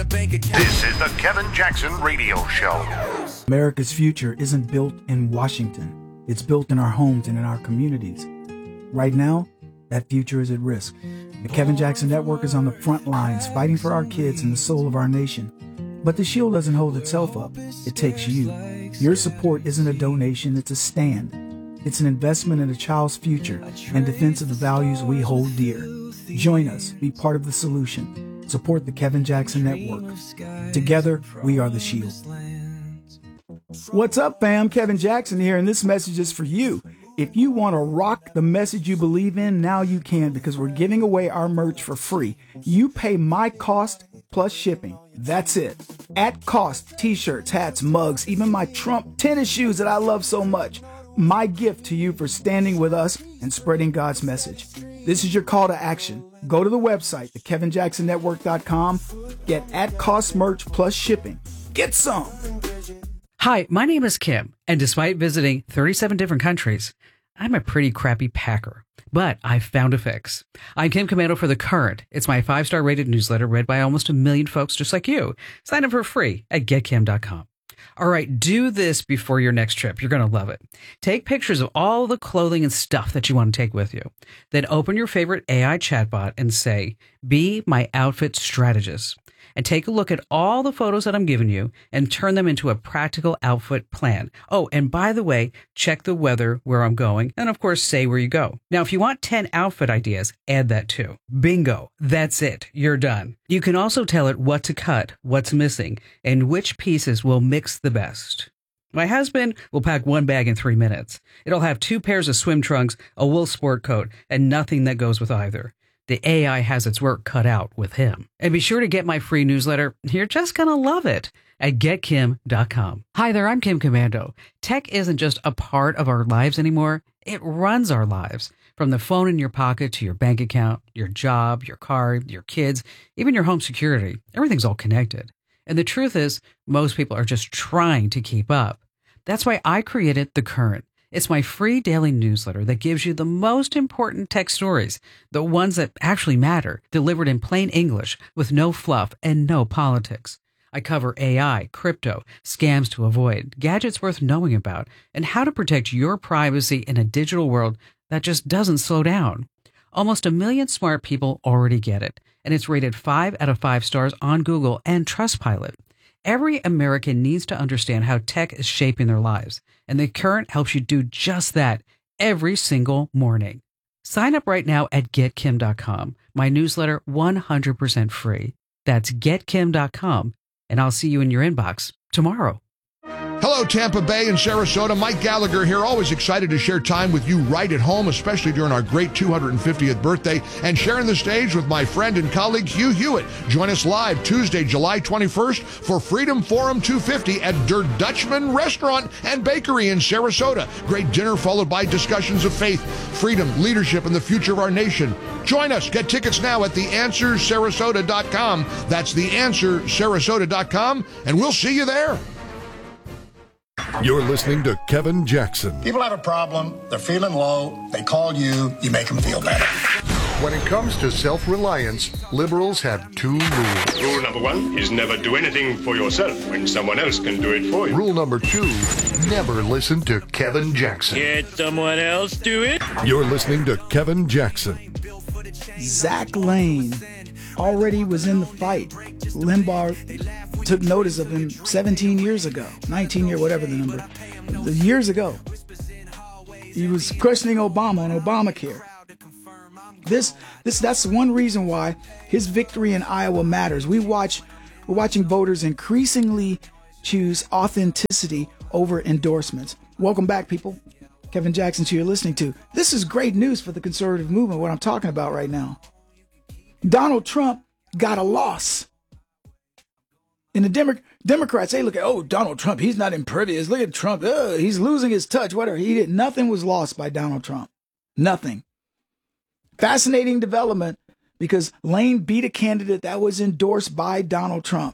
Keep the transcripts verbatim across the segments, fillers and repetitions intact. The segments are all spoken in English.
bank account. This is the Kevin Jackson Radio Show. America's future isn't built in Washington. It's built in our homes and in our communities. Right now, that future is at risk. The Kevin Jackson Network is on the front lines fighting for our kids and the soul of our nation. But the shield doesn't hold itself up. It takes you. Your support isn't a donation, it's a stand. It's an investment in a child's future and defense of the values we hold dear. Join us. Be part of the solution. Support the Kevin Jackson Network. Together, we are the shield. What's up, fam? Kevin Jackson here, and this message is for you. If you want to rock the message you believe in, now you can, because we're giving away our merch for free. You pay my cost plus shipping. That's it. At cost, t-shirts, hats, mugs, even my Trump tennis shoes that I love so much. My gift to you for standing with us and spreading God's message. This is your call to action. Go to the website, the kevin jackson network dot com. Get at cost merch plus shipping. Get some. Hi, my name is Kim, and despite visiting thirty-seven different countries, I'm a pretty crappy packer. But I found a fix. I'm Kim Komando for The Current. It's my five-star rated newsletter read by almost a million folks just like you. Sign up for free at get kim dot com. All right, do this before your next trip. You're going to love it. Take pictures of all the clothing and stuff that you want to take with you. Then open your favorite A I chatbot and say, "Be my outfit strategist." And take a look at all the photos that I'm giving you and turn them into a practical outfit plan. Oh, and by the way, check the weather where I'm going, and of course, say where you go. Now, if you want ten outfit ideas, add that too. Bingo. That's it. You're done. You can also tell it what to cut, what's missing, and which pieces will mix the best. My husband will pack one bag in three minutes. It'll have two pairs of swim trunks, a wool sport coat, and nothing that goes with either. The A I has its work cut out with him. And be sure to get my free newsletter. You're just going to love it at get kim dot com. Hi there, I'm Kim Komando. Tech isn't just a part of our lives anymore. It runs our lives. From the phone in your pocket to your bank account, your job, your car, your kids, even your home security. Everything's all connected. And the truth is, most people are just trying to keep up. That's why I created The Current. It's my free daily newsletter that gives you the most important tech stories, the ones that actually matter, delivered in plain English with no fluff and no politics. I cover A I, crypto, scams to avoid, gadgets worth knowing about, and how to protect your privacy in a digital world that just doesn't slow down. Almost a million smart people already get it, and it's rated five out of five stars on Google and Trustpilot. Every American needs to understand how tech is shaping their lives, and The Current helps you do just that every single morning. Sign up right now at get kim dot com. My newsletter one hundred percent free. That's get kim dot com, and I'll see you in your inbox tomorrow. Hello, Tampa Bay and Sarasota. Mike Gallagher here. Always excited to share time with you right at home, especially during our great two hundred fiftieth birthday, and sharing the stage with my friend and colleague Hugh Hewitt. Join us live Tuesday, July twenty-first for Freedom Forum two fifty at Der Dutchman Restaurant and Bakery in Sarasota. Great dinner followed by discussions of faith, freedom, leadership, and the future of our nation. Join us. Get tickets now at the answer sarasota dot com. That's the answer sarasota dot com, and we'll see you there. You're listening to Kevin Jackson. People have a problem, they're feeling low, they call you, you make them feel better. When it comes to self-reliance, liberals have two rules. Rule number one is never do anything for yourself when someone else can do it for you. Rule number two, never listen to Kevin Jackson. Get someone else do it. You're listening to Kevin Jackson. Zach Lane already was in the fight. Limbaugh took notice of him seventeen years ago, nineteen year, whatever the number, years ago. He was questioning Obama on Obamacare. This, this, that's one reason why his victory in Iowa matters. We watch, we're watching voters increasingly choose authenticity over endorsements. Welcome back, people. Kevin Jackson, who you're listening to. This is great news for the conservative movement, what I'm talking about right now. Donald Trump got a loss. And the Demo- Democrats, they look at, oh, Donald Trump, he's not impervious. Look at Trump. Ugh, he's losing his touch. Whatever. He did. Nothing was lost by Donald Trump. Nothing. Fascinating development because Lane beat a candidate that was endorsed by Donald Trump.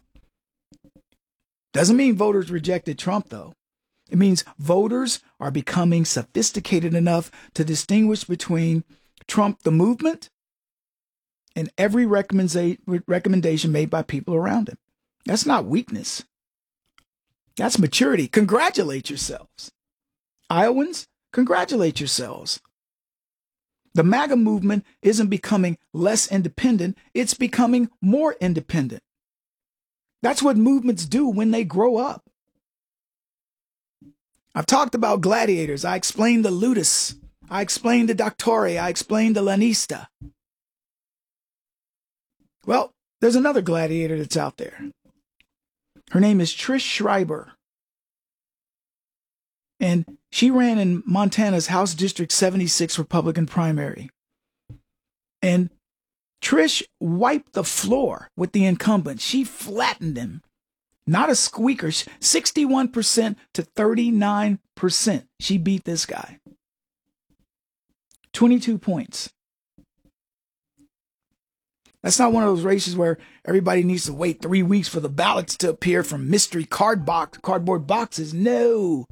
Doesn't mean voters rejected Trump, though. It means voters are becoming sophisticated enough to distinguish between Trump, the movement, and every recommenda- recommendation made by people around him. That's not weakness. That's maturity. Congratulate yourselves. Iowans, congratulate yourselves. The MAGA movement isn't becoming less independent. It's becoming more independent. That's what movements do when they grow up. I've talked about gladiators. I explained the ludus. I explained the doctore. I explained the lanista. Well, there's another gladiator that's out there. Her name is Trish Schreiber. And she ran in Montana's House District seventy-six Republican primary. And Trish wiped the floor with the incumbent. She flattened him. Not a squeaker. sixty-one percent to thirty-nine percent. She beat this guy. twenty-two points. That's not one of those races where everybody needs to wait three weeks for the ballots to appear from mystery card box, cardboard boxes. No.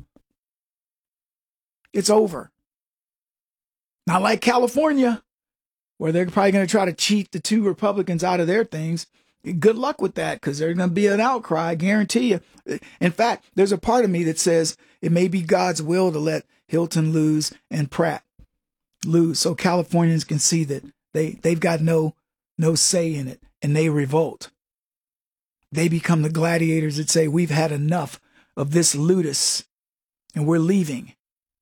It's over. Not like California, where they're probably going to try to cheat the two Republicans out of their things. Good luck with that, because there's going to be an outcry, I guarantee you. In fact, there's a part of me that says it may be God's will to let Hilton lose and Pratt lose, so Californians can see that they, they've got no, no say in it, and they revolt. They become the gladiators that say, we've had enough of this ludus, and we're leaving.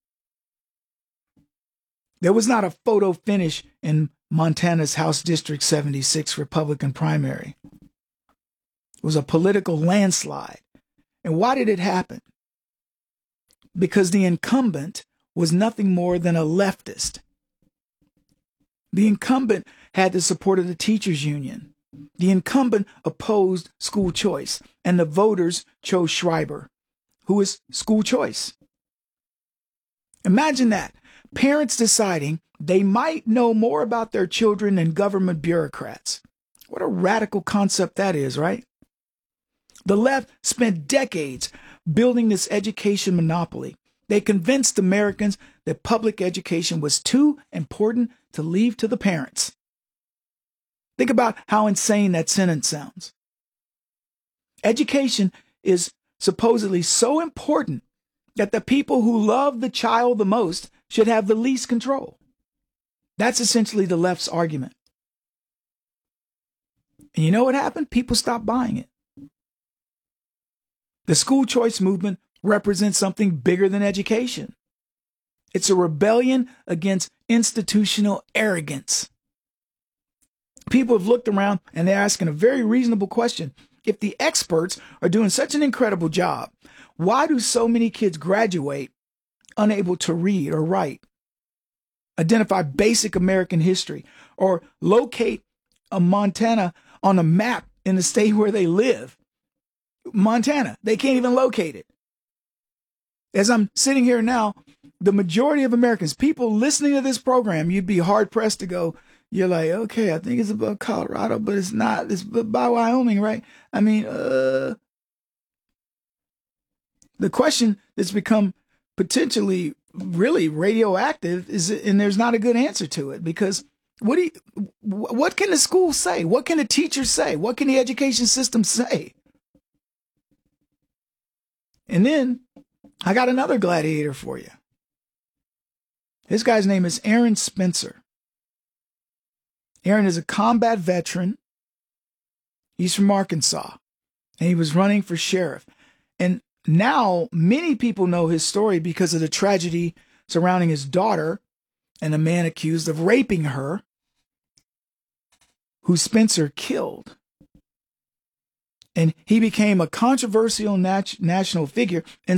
There was not a photo finish in Montana's House District seventy-six Republican primary. It was a political landslide. And why did it happen? Because the incumbent was nothing more than a leftist. The incumbent had the support of the teachers union. The incumbent opposed school choice, and the voters chose Schreiber, who is school choice. Imagine that. Parents deciding they might know more about their children than government bureaucrats. What a radical concept that is, right? The left spent decades building this education monopoly. They convinced Americans that public education was too important to leave to the parents. Think about how insane that sentence sounds. Education is supposedly so important that the people who love the child the most should have the least control. That's essentially the left's argument. And you know what happened? People stopped buying it. The school choice movement represents something bigger than education. It's a rebellion against institutional arrogance. People have looked around and they're asking a very reasonable question. If the experts are doing such an incredible job, why do so many kids graduate unable to read or write, identify basic American history, or locate a Montana on a map in the state where they live? Montana, they can't even locate it. As I'm sitting here now, the majority of Americans, people listening to this program, you'd be hard pressed to go, you're like, okay, I think it's about Colorado, but it's not. It's by Wyoming, right? I mean, uh, the question that's become potentially really radioactive is, and there's not a good answer to it, because what do you, what can the school say? What can the teacher say? What can the education system say? And then I got another gladiator for you. This guy's name is Aaron Spencer. Aaron is a combat veteran. He's from Arkansas, and he was running for sheriff. And now many people know his story because of the tragedy surrounding his daughter and a man accused of raping her, who Spencer killed. And he became a controversial nat- national figure. And